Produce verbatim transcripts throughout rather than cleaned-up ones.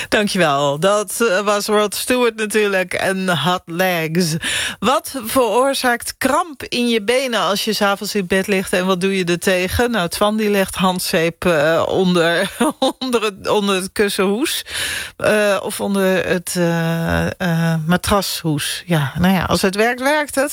Dankjewel. Dat uh, was Rod Stewart natuurlijk en Hot Legs. Wat veroorzaakt kramp in je benen als je 's avonds in bed ligt en wat doe je er tegen? Nou, Twan die legt handzeep uh, onder, onder, het, onder het kussenhoes uh, of onder het uh, uh, matrashoes. Ja, nou ja, als het werkt, werkt het.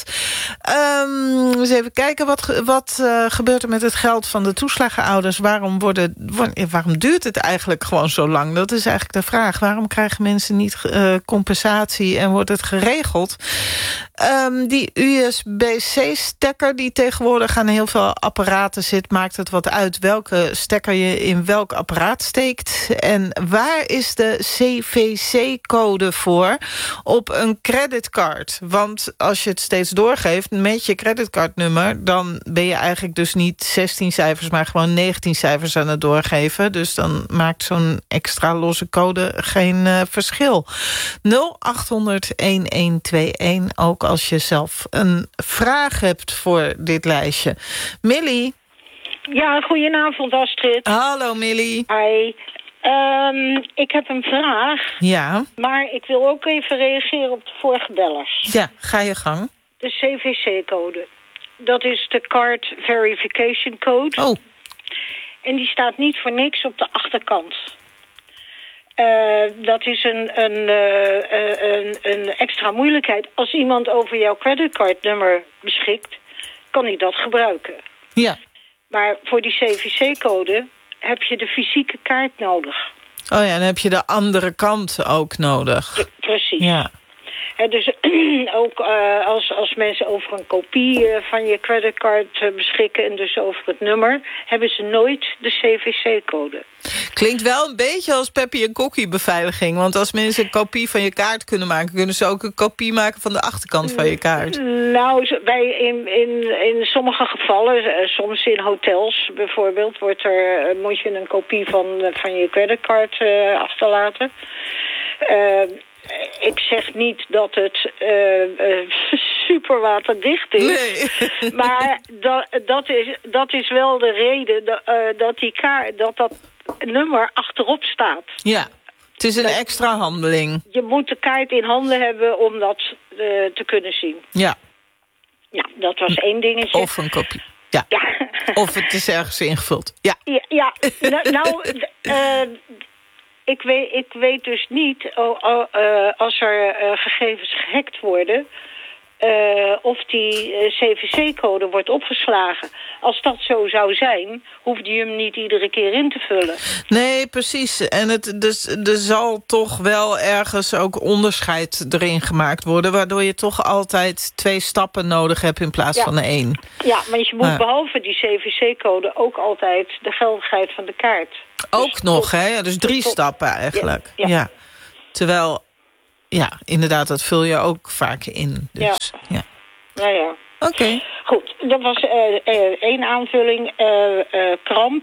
Um, eens even kijken, wat, wat uh, gebeurt er met het geld van de toeslagenouders? Waarom, worden, waarom duurt het eigenlijk gewoon zo lang? Dat is eigenlijk de vraag. Waarom krijgen mensen niet uh, compensatie en wordt het geregeld? Um, die U S B C-stekker die tegenwoordig aan heel veel apparaten zit, maakt het wat uit welke stekker je in welk apparaat steekt. En waar is de C V C-code voor op een creditcard? Want als je het steeds doorgeeft met je creditcardnummer, dan ben je eigenlijk dus niet zestien cijfers, maar gewoon negentien cijfers aan het doorgeven. Dus dan maakt zo'n extra losse code geen uh, verschil. nul acht honderd elf ook als je zelf een vraag hebt voor dit lijstje. Millie? Ja, goedenavond Astrid. Hallo Millie. Hi. Um, ik heb een vraag. Ja. Maar ik wil ook even reageren op de vorige bellers. Ja, ga je gang. De C V C-code. Dat is de Card Verification Code. Oh. En die staat niet voor niks op de achterkant. Uh, dat is een, een, uh, een, een extra moeilijkheid. Als iemand over jouw creditcardnummer beschikt, kan hij dat gebruiken. Ja. Maar voor die C V C-code heb je de fysieke kaart nodig. Oh ja, dan heb je de andere kant ook nodig. Pre- precies. Ja. He, dus ook uh, als, als mensen over een kopie uh, van je creditcard uh, beschikken en dus over het nummer, hebben ze nooit de C V C-code. Klinkt wel een beetje als Peppy en Kokkie beveiliging. Want als mensen een kopie van je kaart kunnen maken, kunnen ze ook een kopie maken van de achterkant van je kaart. Nou, bij, in, in, in sommige gevallen, uh, soms in hotels bijvoorbeeld, wordt er, uh, moet je een kopie van, uh, van je creditcard uh, achterlaten. Uh, Ik zeg niet dat het uh, uh, super waterdicht is. Nee. Maar dat, dat, is, dat is wel de reden dat, uh, dat die kaart, dat dat nummer achterop staat. Ja, het is een extra handeling. Je moet de kaart in handen hebben om dat uh, te kunnen zien. Ja. Ja, dat was één dingetje. Of een kopie. Ja. Ja. Of het is ergens ingevuld. Ja. Ja, ja. nou... nou uh, Ik weet, ik weet dus niet, oh, oh, uh, als er uh, gegevens gehackt worden, uh, of die uh, C V C-code wordt opgeslagen. Als dat zo zou zijn, hoefde je hem niet iedere keer in te vullen. Nee, precies. En het, dus, er zal toch wel ergens ook onderscheid erin gemaakt worden, waardoor je toch altijd twee stappen nodig hebt in plaats ja. van één. Ja, want je moet ja. behalve die C V C-code ook altijd de geldigheid van de kaart. Ook dus nog, tot, hè? Ja, dus drie tot, stappen eigenlijk. Ja, ja. ja. Terwijl, ja, inderdaad, dat vul je ook vaak in. Dus, ja. ja. Nou ja. Oké. Okay. Goed, dat was uh, uh, één aanvulling. Uh, uh, kramp.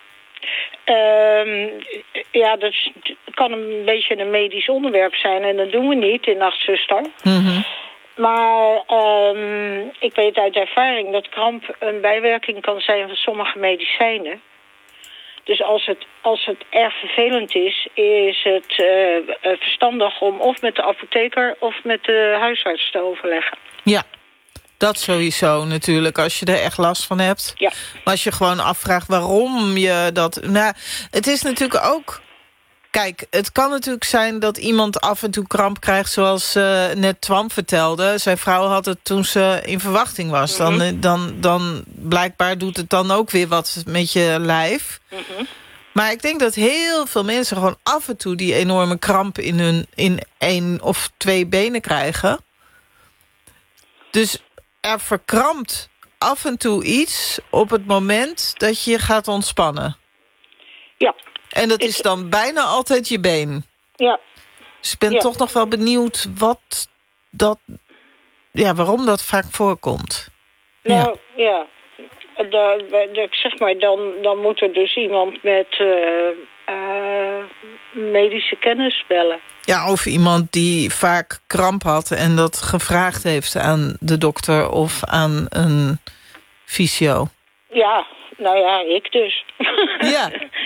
Uh, ja, dat is, kan een beetje een medisch onderwerp zijn. En dat doen we niet in Nachtzuster. Mm-hmm. Maar um, ik weet uit ervaring dat kramp een bijwerking kan zijn van sommige medicijnen. Dus als het, als het erg vervelend is, is het uh, uh, verstandig om of met de apotheker of met de huisarts te overleggen. Ja, dat sowieso natuurlijk, als je er echt last van hebt. Ja. Maar als je gewoon afvraagt waarom je dat... Nou, het is natuurlijk ook... Kijk, het kan natuurlijk zijn dat iemand af en toe kramp krijgt, zoals uh, net Twan vertelde. Zijn vrouw had het toen ze in verwachting was. Mm-hmm. Dan, dan, dan blijkbaar doet het dan ook weer wat met je lijf. Mm-hmm. Maar ik denk dat heel veel mensen gewoon af en toe die enorme kramp in hun in één of twee benen krijgen. Dus er verkrampt af en toe iets op het moment dat je gaat ontspannen. Ja. En dat is dan bijna altijd je been. Ja. Dus ik ben ja. toch nog wel benieuwd wat dat, ja, waarom dat vaak voorkomt. Nou, ja. ja. De, de, zeg maar, dan, dan moet er dus iemand met uh, uh, medische kennis bellen. Ja, of iemand die vaak kramp had en dat gevraagd heeft aan de dokter of aan een fysio. Ja, nou ja, ik dus. Ja.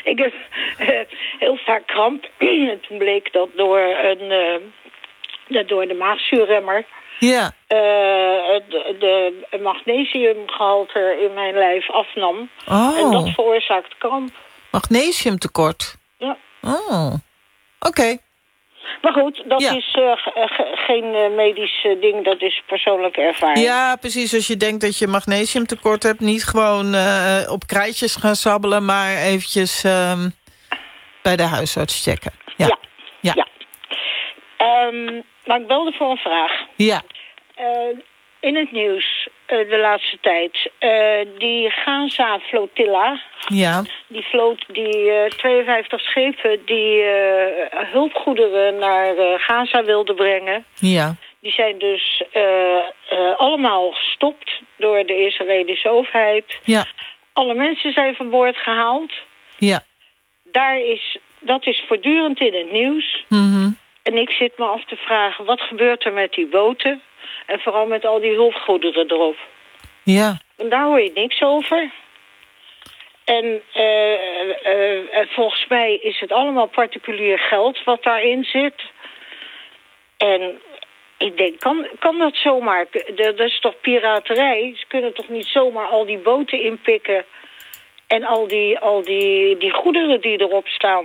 ik heb uh, heel vaak kramp. En toen bleek dat door, een, uh, door de maagzuurremmer... Ja. Uh, de, de magnesiumgehalte in mijn lijf afnam. Oh. En dat veroorzaakt kramp. Magnesiumtekort? Ja. Oh, oké. Okay. Maar goed, dat ja. is uh, ge- geen uh, medisch uh, ding, dat is persoonlijke ervaring. Ja, precies. Als je denkt dat je magnesiumtekort hebt... niet gewoon uh, op krijtjes gaan sabbelen... maar eventjes uh, bij de huisarts checken. Ja. Ja. ja. ja. Um, maar ik belde voor een vraag. Ja. Uh, in het nieuws uh, de laatste tijd... Uh, die Gaza-flotilla... Ja. Die vloot, die uh, tweeënvijftig schepen... die uh, hulpgoederen naar uh, Gaza wilden brengen... Ja. Die zijn dus uh, uh, allemaal gestopt door de Israëlische overheid. Ja. Alle mensen zijn van boord gehaald. Ja. Daar is, dat is voortdurend in het nieuws. Mm-hmm. En ik zit me af te vragen, wat gebeurt er met die boten? En vooral met al die hulpgoederen erop. Ja. En daar hoor je niks over. En uh, uh, uh, volgens mij is het allemaal particulier geld wat daarin zit. En ik denk, kan, kan dat zomaar? Dat is toch piraterij? Ze kunnen toch niet zomaar al die boten inpikken... en al die, al die, die goederen die erop staan?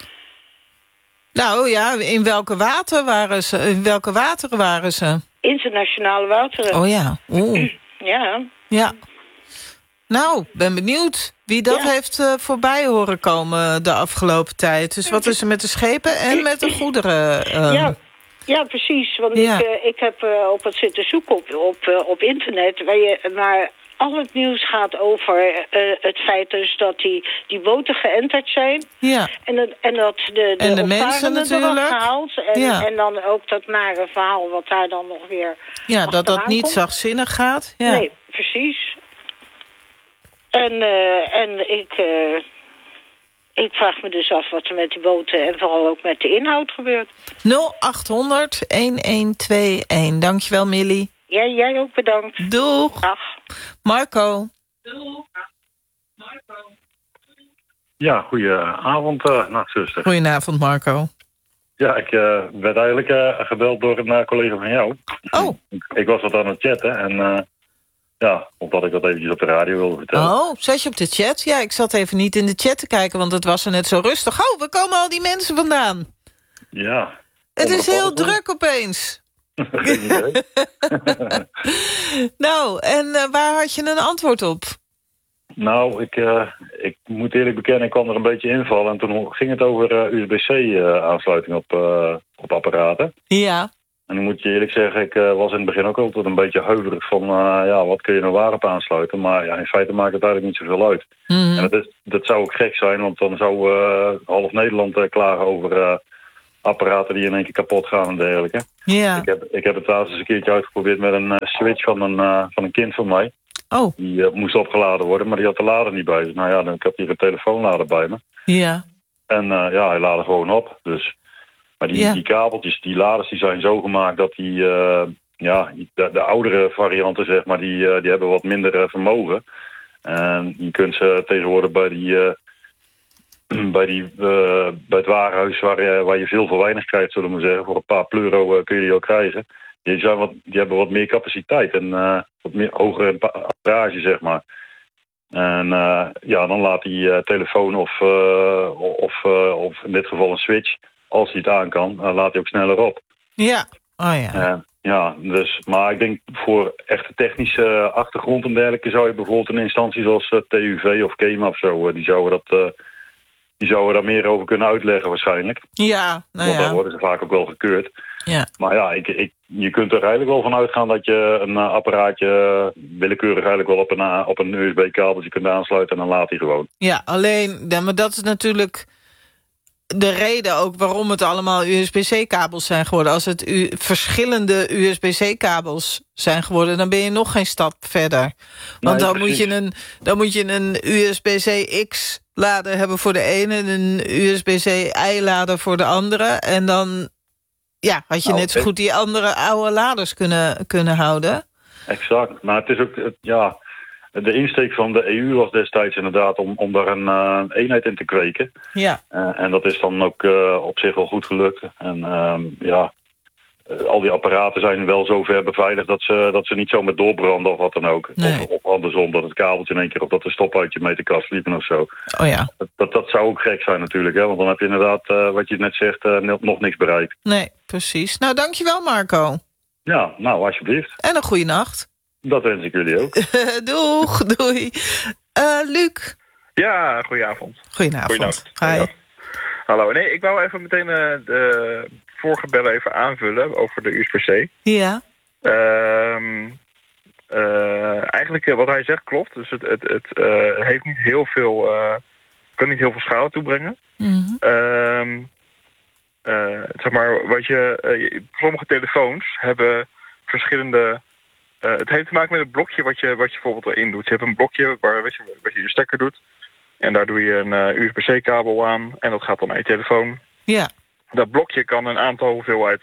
Nou ja, in welke water waren ze? In welke wateren waren ze? Internationale wateren. Oh ja. Oeh. Ja. Ja. Nou, ben benieuwd wie dat ja. heeft uh, voorbij horen komen de afgelopen tijd. Dus wat is er met de schepen en met de goederen? Uh... Ja. Ja, precies. Want ja. ik, uh, ik heb uh, op het zitten zoeken op, op, uh, op internet... waar je maar al het nieuws gaat over uh, het feit dus dat die, die boten geënterd zijn. Ja. En, dat, en dat de, de, en de mensen natuurlijk. Gehaald. En, ja. en dan ook dat nare verhaal wat daar dan nog weer... Ja, dat dat niet komt. zachtzinnig gaat. Ja. Nee, precies. En, uh, en ik... Uh, Ik vraag me dus af wat er met die boten en vooral ook met de inhoud gebeurt. nul acht honderd een een twee een. Dankjewel, Millie. Ja, jij ook bedankt. Doeg. Dag. Marco. Doeg. Marco. Ja, goedenavond, uh, nachtzuster. Goedenavond, Marco. Ja, ik uh, werd eigenlijk uh, gebeld door een uh, collega van jou. Oh. Ik, ik was wat aan het chatten en... Uh, Ja, omdat ik dat eventjes op de radio wilde vertellen. Oh, zat je op de chat? Ja, ik zat even niet in de chat te kijken, want het was er net zo rustig. Oh, waar komen al die mensen vandaan? Ja. Het is heel druk opeens. Geen idee. Nou, en uh, waar had je een antwoord op? Nou, ik, uh, ik moet eerlijk bekennen, ik kwam er een beetje invallen. En toen ging het over uh, U S B C-aansluiting uh, op, uh, op apparaten. Ja. En dan moet je eerlijk zeggen, ik uh, was in het begin ook altijd een beetje huiverig van... Uh, ja, wat kun je nou waarop aansluiten? Maar ja, in feite maakt het eigenlijk niet zoveel uit. Mm-hmm. En dat, is, dat zou ook gek zijn, want dan zou uh, half Nederland uh, klagen over uh, apparaten die in één keer kapot gaan en dergelijke. Ja. Ik heb, ik heb het trouwens eens een keertje uitgeprobeerd met een uh, switch van een, uh, van een kind van mij. Oh. Die uh, moest opgeladen worden, maar die had de lader niet bij. Dus nou ja, dan, ik heb hier een telefoonlader bij me. Ja. En uh, ja, hij laadde gewoon op, dus... Maar die, ja. die kabeltjes, die laders, die zijn zo gemaakt dat die, uh, ja, de, de oudere varianten, zeg maar, die, uh, die hebben wat minder uh, vermogen. En je kunt ze tegenwoordig bij die, uh, bij, die uh, bij het warenhuis waar, uh, waar je veel voor weinig krijgt, zullen we maar zeggen, voor een paar pleuro uh, kun je die ook krijgen. Die, zijn wat, die hebben wat meer capaciteit en uh, wat meer hogere amperage, zeg maar. En uh, ja, dan laat die uh, telefoon of, uh, of, uh, of in dit geval een switch... Als hij het aan kan, dan laat hij ook sneller op. Ja, oh ja. Uh, ja, dus, maar ik denk voor echte technische achtergrond en dergelijke... zou je bijvoorbeeld een instantie zoals uh, T U V of KEMA of zo... Uh, die zouden dat, uh, die zouden daar meer over kunnen uitleggen waarschijnlijk. Ja, nou Want ja. dan worden ze vaak ook wel gekeurd. Ja. Maar ja, ik, ik, je kunt er eigenlijk wel van uitgaan dat je een uh, apparaatje... willekeurig eigenlijk wel op een, uh, op een U S B-kabeltje kunt aansluiten... en dan laat hij gewoon. Ja, alleen, ja, maar dat is natuurlijk... de reden ook waarom het allemaal U S B C-kabels zijn geworden. Als het u, verschillende U S B C-kabels zijn geworden... dan ben je nog geen stap verder. Want nee, dan, moet je een, dan moet je een U S B C X-lader hebben voor de ene... en een U S B C Y-lader voor de andere. En dan ja, had je nou, net zo goed die andere oude laders kunnen, kunnen houden. Exact. Maar het is ook... Het, ja... de insteek van de E U was destijds inderdaad om, om daar een uh, eenheid in te kweken. Ja. Uh, en dat is dan ook uh, op zich wel goed gelukt. En uh, ja, uh, al die apparaten zijn wel zo ver beveiligd dat ze, dat ze niet zomaar doorbranden of wat dan ook. Nee. Of, of andersom, dat het kabeltje in één keer op dat de stop uit je meterkast liepen of zo. Oh ja. Dat, dat, dat zou ook gek zijn natuurlijk, hè? Want dan heb je inderdaad, uh, wat je net zegt, uh, nog niks bereikt. Nee, precies. Nou, dankjewel Marco. Ja, nou, alsjeblieft. En een goede nacht. Dat wens ik jullie ook. Doeg, doei. Uh, Luc. Ja, goedenavond. Goedenavond. Goedenacht. Hi. Goedenacht. Hallo. Nee, ik wou even meteen uh, de vorige bellen even aanvullen over de U S B C. Ja. Uh, uh, eigenlijk uh, wat hij zegt klopt. Dus het, het, het uh, heeft niet heel veel, uh, kan niet heel veel schade toebrengen. Mm-hmm. Uh, uh, zeg maar, wat je, uh, sommige telefoons hebben verschillende. Uh, het heeft te maken met het blokje wat je, wat je bijvoorbeeld erin doet. Je hebt een blokje waar weet je, wat je je stekker doet. En daar doe je een uh, U S B C-kabel aan. En dat gaat dan naar je telefoon. Ja. Dat blokje kan een aantal hoeveelheid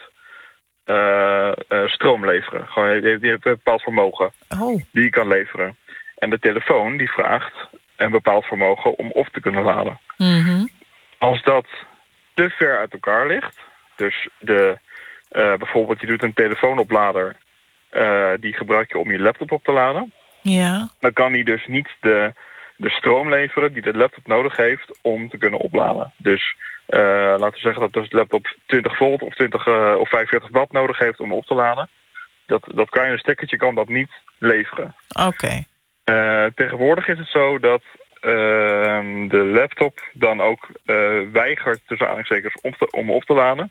uh, uh, stroom leveren. Gewoon, die, die heeft een bepaald vermogen Oh. die je kan leveren. En de telefoon die vraagt een bepaald vermogen om op te kunnen laden. Mm-hmm. Als dat te ver uit elkaar ligt. Dus de, uh, bijvoorbeeld je doet een telefoonoplader. Uh, die gebruik je om je laptop op te laden. Ja. Dan kan die dus niet de, de stroom leveren die de laptop nodig heeft om te kunnen opladen. Dus uh, laten we zeggen dat dus de laptop twintig volt of, twintig, uh, of vijfenveertig watt nodig heeft om op te laden. Dat, dat kleine stekkertje kan dat niet leveren. Oké. Okay. Uh, tegenwoordig is het zo dat uh, de laptop dan ook uh, weigert tussen aanhalingstekens om, te, om op te laden.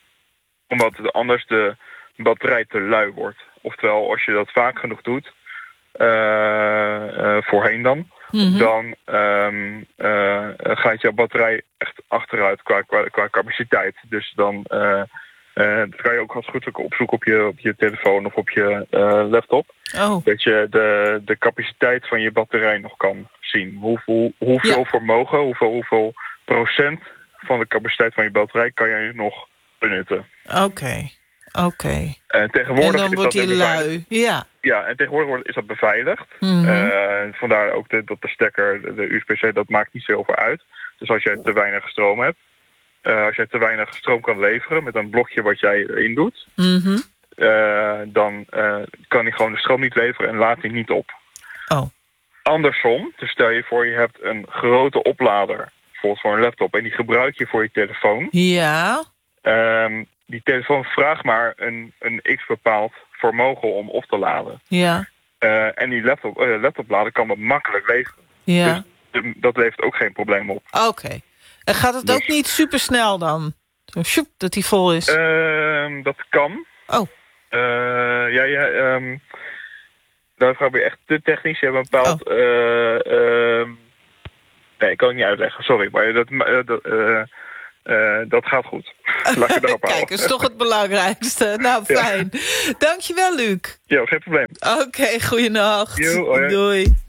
Omdat anders de batterij te lui wordt. Oftewel, als je dat vaak genoeg doet, uh, uh, voorheen dan, mm-hmm. dan um, uh, gaat jouw batterij echt achteruit qua, qua, qua capaciteit. Dus dan uh, uh, dat kan je ook als goed opzoeken op je, op je telefoon of op je uh, laptop. Oh. Dat je de, de capaciteit van je batterij nog kan zien. Hoeveel, hoeveel ja. vermogen, hoeveel, hoeveel procent van de capaciteit van je batterij kan je nog benutten. Oké. Okay. Oké. Okay. En tegenwoordig en dan is wordt dat hij lui. Ja. Ja, en tegenwoordig is dat beveiligd. Mm-hmm. Uh, vandaar ook de, dat de stekker, de, de U S B C, dat maakt niet zoveel uit. Dus als jij te weinig stroom hebt, uh, als jij te weinig stroom kan leveren met een blokje wat jij erin doet, mm-hmm. uh, dan uh, kan hij gewoon de stroom niet leveren en laat hij niet op. Oh. Andersom, dus stel je voor je hebt een grote oplader, bijvoorbeeld voor een laptop, en die gebruik je voor je telefoon. Ja. Um, die telefoon vraagt maar een, een x bepaald vermogen om op te laden. Ja. Uh, en die laptop, uh, laptoplader kan dat makkelijk leveren. Ja. Dus de, dat levert ook geen probleem op. Oké. Okay. En gaat het dus ook niet supersnel dan? Zo sjoep, dat die vol is? Uh, dat kan. Oh. Uh, ja, ja. Um, daar ga je echt te technisch. Je hebt een bepaald... Oh. Uh, uh, nee, ik kan het niet uitleggen. Sorry. Maar dat... Uh, dat uh, Uh, dat gaat goed. Laat je daarop Kijk, dat is toch het belangrijkste. Nou, fijn. Ja. Dankjewel, Luc. Ja, geen probleem. Oké, okay, goeienacht. Yo, oh ja. Doei.